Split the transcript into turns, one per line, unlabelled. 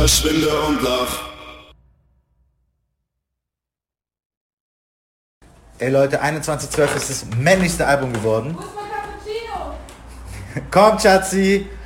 verschwinde und lach.
Ey Leute, 2112 ist das männlichste Album geworden.
Wo ist mein Cappuccino?
Kommt, Schatzi!